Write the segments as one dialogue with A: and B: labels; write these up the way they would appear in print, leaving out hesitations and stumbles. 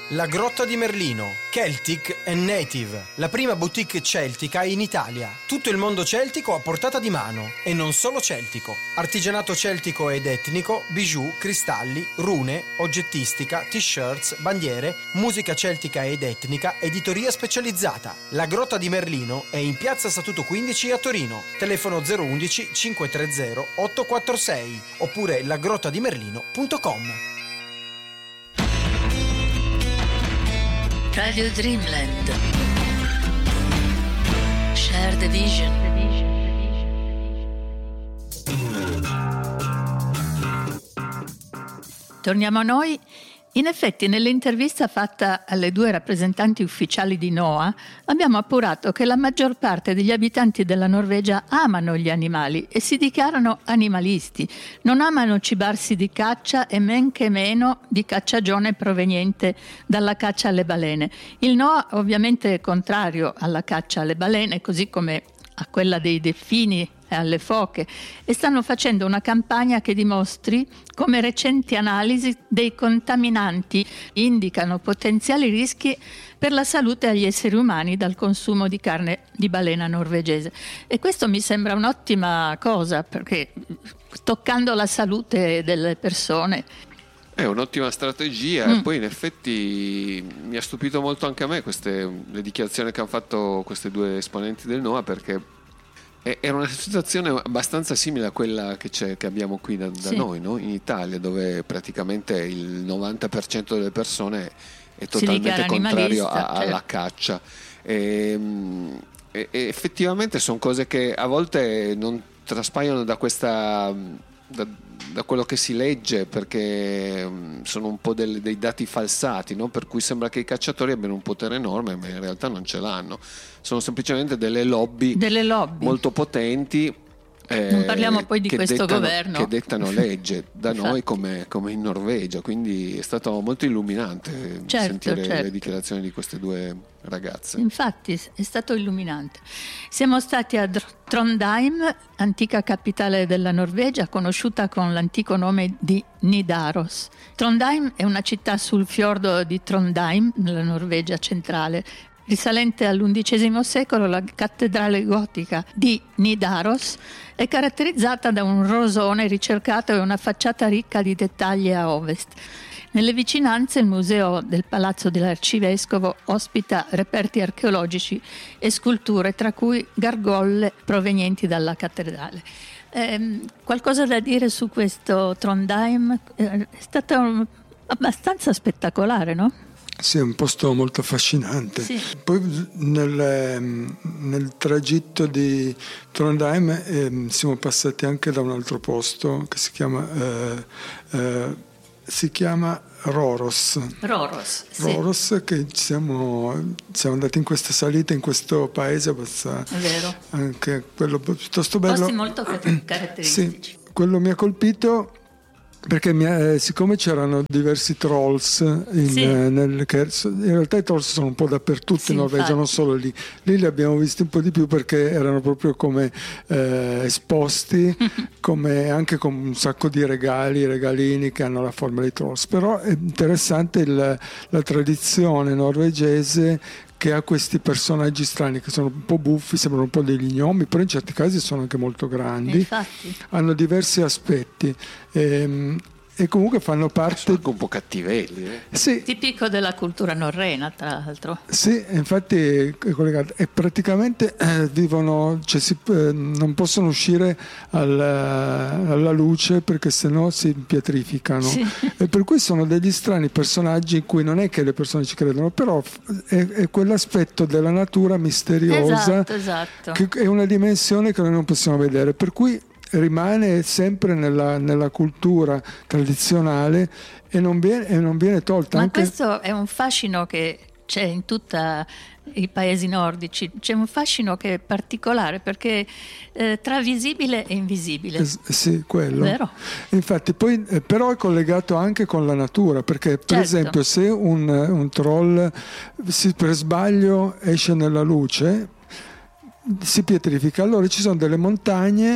A: La Grotta di Merlino, Celtic and Native, la prima boutique celtica in Italia. Tutto il mondo celtico a portata di mano, e non solo celtico. Artigianato celtico ed etnico, bijou, cristalli, rune, oggettistica, t-shirts, bandiere, musica celtica ed etnica, editoria specializzata. La Grotta di Merlino è in piazza Statuto 15 a Torino. Telefono 011 530 846 oppure lagrottadimerlino.com.
B: Radio Dreamland. Share the vision. Torniamo a noi. In effetti, nell'intervista fatta alle 2 rappresentanti ufficiali di NOAA, abbiamo appurato che la maggior parte degli abitanti della Norvegia amano gli animali e si dichiarano animalisti. Non amano cibarsi di caccia e men che meno di cacciagione proveniente dalla caccia alle balene. Il NOAA ovviamente è contrario alla caccia alle balene, così come a quella dei delfini e alle foche, e stanno facendo una campagna che dimostri come recenti analisi dei contaminanti indicano potenziali rischi per la salute agli esseri umani dal consumo di carne di balena norvegese. E questo mi sembra un'ottima cosa, perché toccando la salute delle persone
C: è un'ottima strategia. E poi in effetti mi ha stupito molto anche a me le dichiarazioni che hanno fatto queste 2 esponenti del NOAA, perché era una situazione abbastanza simile a quella che abbiamo qui da noi, no? In Italia, dove praticamente il 90% delle persone è totalmente contrario alla caccia. E effettivamente sono cose che a volte non traspaiono da quello che si legge, perché sono un po' dei dati falsati, no? Per cui sembra che i cacciatori abbiano un potere enorme, ma in realtà non ce l'hanno. Sono semplicemente delle lobby molto potenti.
B: Non parliamo poi di questo governo
C: che dettano legge da noi come in Norvegia, quindi è stato molto illuminante sentire le dichiarazioni di queste 2 ragazze.
B: Infatti è stato illuminante. Siamo stati a Trondheim, antica capitale della Norvegia, conosciuta con l'antico nome di Nidaros. Trondheim è una città sul fiordo di Trondheim, nella Norvegia centrale. Risalente all'XI secolo, la cattedrale gotica di Nidaros è caratterizzata da un rosone ricercato e una facciata ricca di dettagli a ovest. Nelle vicinanze il museo del palazzo dell'arcivescovo ospita reperti archeologici e sculture, tra cui gargolle provenienti dalla cattedrale. Qualcosa da dire su questo Trondheim? È stato abbastanza spettacolare, no?
D: Sì, è un posto molto affascinante.
B: Sì.
D: Poi nel tragitto di Trondheim siamo passati anche da un altro posto che si chiama Røros. Røros, che siamo andati in questa salita in questo paese abbastanza.
B: È vero.
D: Anche quello piuttosto bello.
B: Posti molto caratteristici.
D: Sì, quello mi ha colpito perché siccome c'erano diversi trolls in realtà i trolls sono un po' dappertutto in Norvegia, non solo lì li abbiamo visti un po' di più perché erano proprio come esposti come anche con un sacco di regalini che hanno la forma dei trolls. Però è interessante la tradizione norvegese che ha questi personaggi strani che sono un po' buffi, sembrano un po' degli gnomi, però in certi casi sono anche molto grandi.
B: Infatti.
D: Hanno diversi aspetti e comunque fanno parte.
C: Sono anche un po' cattivelli.
D: Sì.
B: Tipico della cultura norrena, tra l'altro.
D: Sì, infatti è collegato. E praticamente vivono, non possono uscire alla luce perché sennò si pietrificano. Sì. E per cui sono degli strani personaggi in cui non è che le persone ci credono, però è quell'aspetto della natura misteriosa.
B: Esatto.
D: Che è una dimensione che noi non possiamo vedere. Per cui rimane sempre nella cultura tradizionale e non viene tolta.
B: Ma
D: anche...
B: questo è un fascino che c'è in tutti i paesi nordici, c'è un fascino che è particolare perché tra visibile e invisibile.
D: Sì, quello.
B: Vero?
D: Infatti poi però è collegato anche con la natura, perché per esempio se un troll per sbaglio esce nella luce si pietrifica, allora ci sono delle montagne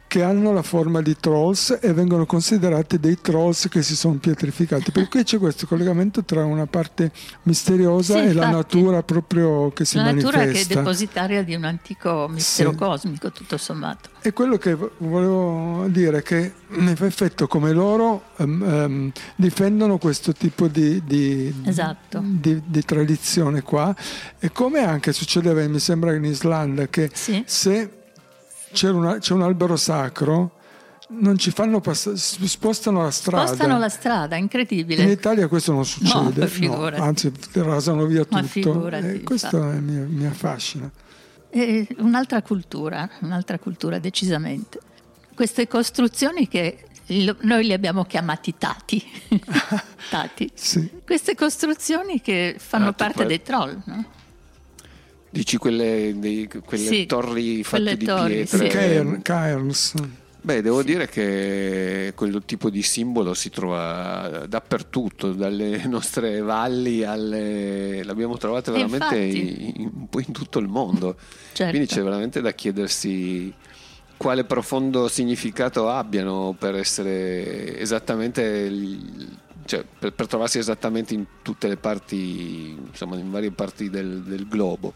D: che hanno la forma di trolls e vengono considerati dei trolls che si sono pietrificati. Per cui c'è questo collegamento tra una parte misteriosa e la natura proprio che si manifesta.
B: La natura che è depositaria di un antico mistero cosmico, tutto sommato.
D: E quello che volevo dire è che in effetti come loro difendono questo tipo di tradizione qua, e come anche succedeva, mi sembra, in Islanda, che se c'è un albero sacro non ci fanno passare, spostano la strada.
B: Incredibile.
D: In Italia questo non succede, anzi rasano via tutto, e questo mi affascina.
B: Un'altra cultura decisamente. Queste costruzioni che noi li abbiamo chiamati tati.
D: Sì.
B: Queste costruzioni che fanno parte dei troll, no?
C: Dici quelle torri fatte di pietre,
D: cairns.
C: Beh, devo dire che quel tipo di simbolo si trova dappertutto, dalle nostre valli l'abbiamo trovato veramente un po' in tutto il mondo.
B: Certo.
C: Quindi c'è veramente da chiedersi quale profondo significato abbiano per essere esattamente, cioè per trovarsi esattamente in tutte le parti, insomma in varie parti del globo.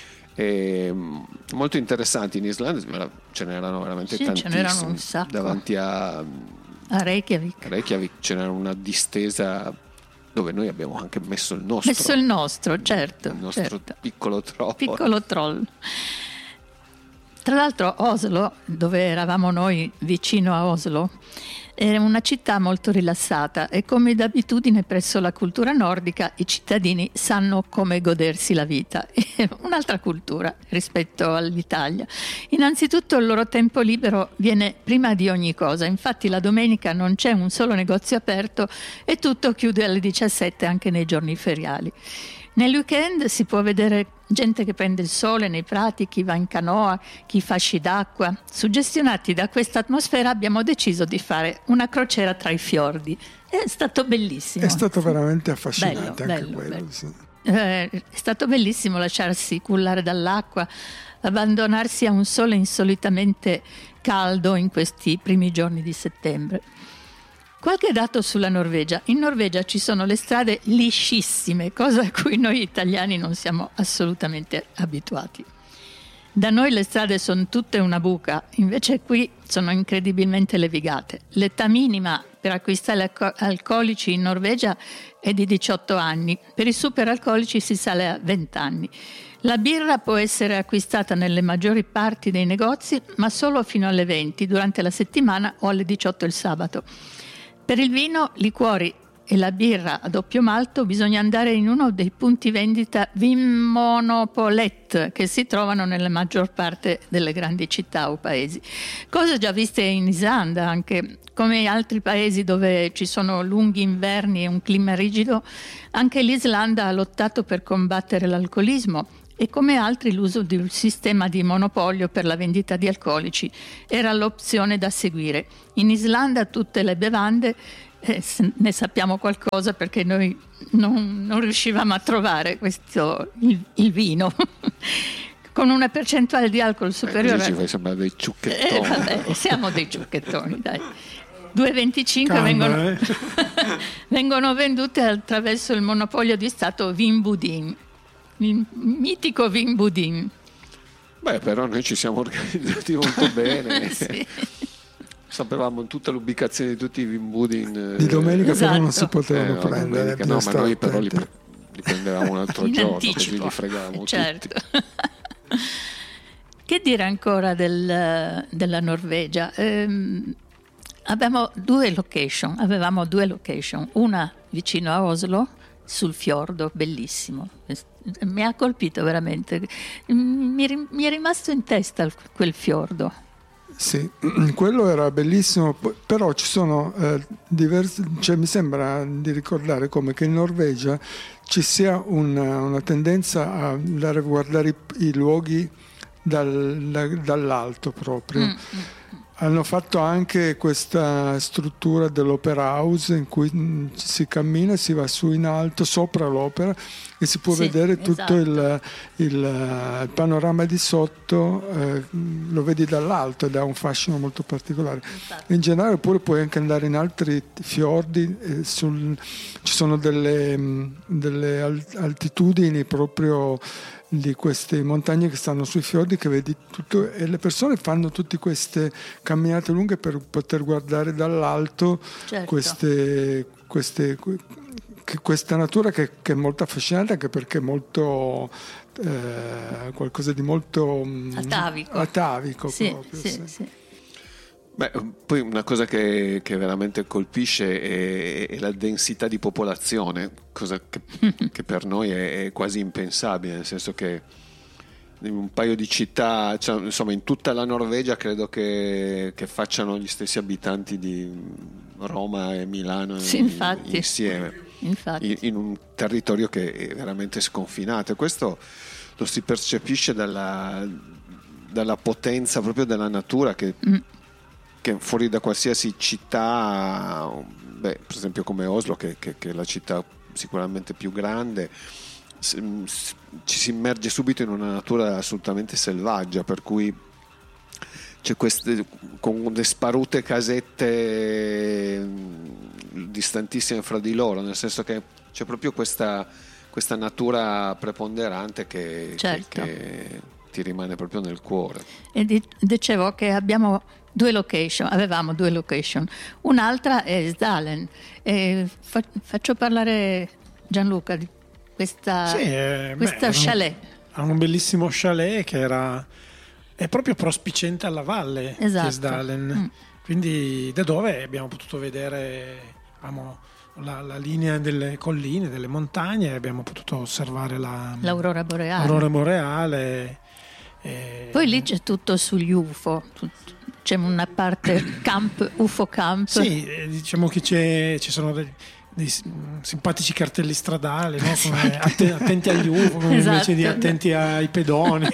C: Molto interessanti. In Islanda ce n'erano veramente tantissimi.
B: Ce n'erano un sacco.
C: Davanti a Reykjavik ce n'era una distesa dove noi abbiamo anche messo il nostro,
B: certo,
C: il nostro piccolo
B: troll. Tra l'altro Oslo, dove eravamo noi, vicino a Oslo, è una città molto rilassata e, come d'abitudine presso la cultura nordica, i cittadini sanno come godersi la vita. È un'altra cultura rispetto all'Italia. Innanzitutto il loro tempo libero viene prima di ogni cosa, infatti la domenica non c'è un solo negozio aperto e tutto chiude alle 17 anche nei giorni feriali. Nel weekend si può vedere gente che prende il sole nei prati, chi va in canoa, chi fa sci d'acqua. Suggestionati da questa atmosfera abbiamo deciso di fare una crociera tra i fiordi. È stato bellissimo.
D: È stato veramente affascinante bello. Sì.
B: È stato bellissimo lasciarsi cullare dall'acqua, abbandonarsi a un sole insolitamente caldo in questi primi giorni di settembre. Qualche dato sulla Norvegia. In Norvegia ci sono le strade liscissime, cosa a cui noi italiani non siamo assolutamente abituati. Da noi le strade sono tutte una buca, invece qui sono incredibilmente levigate. L'età minima per acquistare alcolici in Norvegia è di 18 anni, per i superalcolici si sale a 20 anni. La birra può essere acquistata nelle maggiori parti dei negozi, ma solo fino alle 20 durante la settimana o alle 18 il sabato. Per il vino, liquori e la birra a doppio malto bisogna andare in uno dei punti vendita Vinmonopolet che si trovano nella maggior parte delle grandi città o paesi. Cose già viste in Islanda, anche come in altri paesi dove ci sono lunghi inverni e un clima rigido, anche l'Islanda ha lottato per combattere l'alcolismo e come altri l'uso di un sistema di monopolio per la vendita di alcolici era l'opzione da seguire. In Islanda tutte le bevande, ne sappiamo qualcosa perché noi non riuscivamo a trovare il vino, con una percentuale di alcol superiore.
C: Ci fai sembrare dei ciucchettoni.
B: Siamo dei ciucchettoni, dai. 2,25 vengono vendute attraverso il monopolio di Stato Vinbudin. Il mitico Vinbudin.
C: Beh, però noi ci siamo organizzati molto bene.
B: Sì.
C: Sapevamo tutta l'ubicazione di tutti i Vinbudin.
D: Di domenica però non si potevano prendere.
C: No, ma noi però li prendevamo un altro giorno,
B: anticipo.
C: così li fregavamo
B: certo.
C: tutti.
B: Che dire ancora della Norvegia? Avevamo due location, una vicino a Oslo, sul fiordo, bellissimo. Mi ha colpito veramente, mi è rimasto in testa quel fiordo.
D: Sì, quello era bellissimo, però ci sono diversi, cioè mi sembra di ricordare come che in Norvegia ci sia una tendenza a andare a guardare i luoghi dall'alto proprio. Hanno fatto anche questa struttura dell'opera house in cui si cammina, si va su in alto sopra l'opera e si può vedere tutto il panorama di sotto, lo vedi dall'alto ed ha un fascino molto particolare. In generale oppure puoi anche andare in altri fiordi, ci sono delle altitudini proprio di queste montagne che stanno sui fiordi che vedi tutto, e le persone fanno tutte queste camminate lunghe per poter guardare dall'alto questa natura che è molto affascinante, anche perché è molto qualcosa di molto atavico
B: sì,
D: proprio,
B: sì.
C: Beh, poi una cosa che veramente colpisce è la densità di popolazione, cosa che per noi è quasi impensabile, nel senso che in un paio di città, cioè, insomma in tutta la Norvegia credo che facciano gli stessi abitanti di Roma e Milano insieme, in un territorio che è veramente sconfinato, e questo lo si percepisce dalla potenza proprio della natura che fuori da qualsiasi città, per esempio come Oslo, che è la città sicuramente più grande, ci si immerge subito in una natura assolutamente selvaggia, per cui c'è queste con le sparute casette distantissime fra di loro, nel senso che c'è proprio questa natura preponderante che ti rimane proprio nel cuore.
B: E dicevo che avevamo due location, un'altra è Sdalen, e faccio parlare Gianluca di questa chalet.
E: Ha un bellissimo chalet che è proprio prospiciente alla valle di Sdalen, quindi da dove abbiamo potuto vedere la linea delle colline, delle montagne, abbiamo potuto osservare
B: l'aurora boreale.
E: Poi
B: lì c'è tutto sugli UFO, c'è una parte UFO camp.
E: Sì, diciamo che ci sono dei simpatici cartelli stradali, no? Come attenti agli UFO, invece di attenti ai pedoni.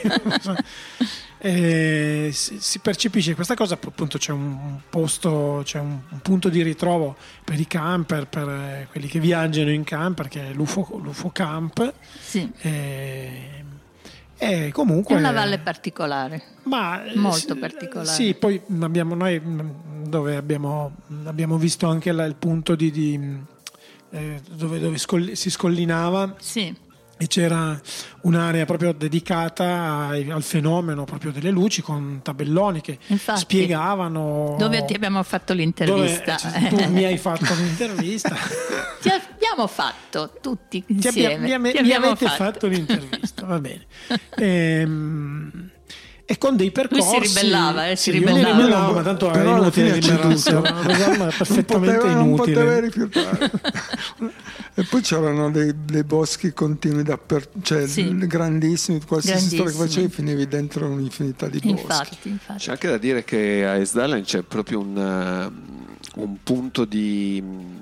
E: Si percepisce questa cosa, appunto c'è un punto di ritrovo per i camper, per quelli che viaggiano in camper, che è l'UFO camp.
B: Sì.
E: Comunque
B: è una valle particolare, molto particolare.
E: Sì, poi noi dove abbiamo visto anche il punto dove si scollinava.
B: Sì.
E: E c'era un'area proprio dedicata al fenomeno proprio delle luci, con tabelloni che spiegavano
B: dove ti abbiamo fatto l'intervista.
E: Tu mi hai fatto l'intervista.
B: Ti abbiamo fatto tutti insieme.
E: Mi avete fatto l'intervista, va bene. E con dei percorsi.
B: Lui si ribellava,
E: ma tanto è inutile liberarsi, perfettamente inutile.
D: Non poteva rifiutare. E poi c'erano dei boschi continui grandissimi, qualsiasi storia che facevi finivi dentro un'infinità di boschi.
B: Infatti.
C: C'è anche da dire che a Sdalen c'è proprio un punto di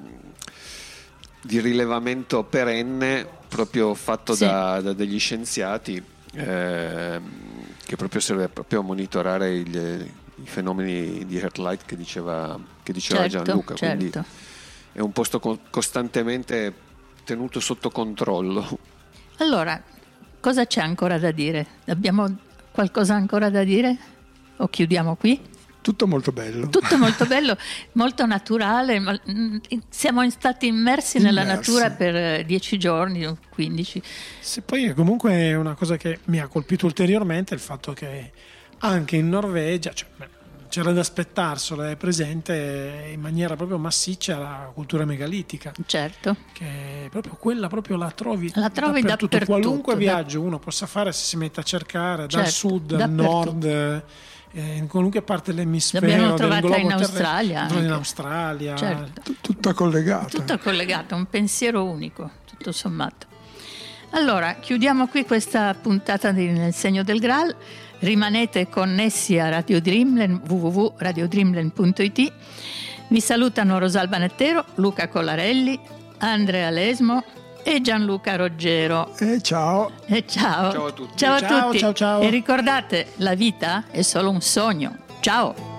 C: rilevamento perenne, proprio fatto da degli scienziati, che proprio serve proprio a monitorare i fenomeni di Earth Light che diceva Gianluca. Quindi è un posto costantemente tenuto sotto controllo.
B: Allora, cosa c'è ancora da dire? Abbiamo qualcosa ancora da dire? O chiudiamo qui?
D: Tutto molto bello,
B: molto naturale. Siamo stati immersi nella natura per 10 giorni o 15.
E: Sì, poi comunque è una cosa che mi ha colpito ulteriormente, il fatto che anche in Norvegia, c'era da aspettarselo, è presente in maniera proprio massiccia la cultura megalitica.
B: Certo.
E: Che proprio quella la trovi
B: dappertutto.
E: Qualunque viaggio uno possa fare, se si mette a cercare dal sud al nord, in qualunque parte dell'emisfero,
B: l'abbiamo trovata in Australia.
E: In Australia.
B: Certo.
D: Tutta
B: collegata, un pensiero unico, tutto sommato. Allora, chiudiamo qui questa puntata di Nel segno del Graal. Rimanete connessi a Radio Dreamland, www.radiodreamland.it. Vi salutano Rosalba Nettero, Luca Collarelli, Andrea Lesmo e Gianluca Roggero.
D: Ciao
C: a tutti.
B: Ciao a tutti.
E: Ciao.
B: E ricordate, la vita è solo un sogno. Ciao.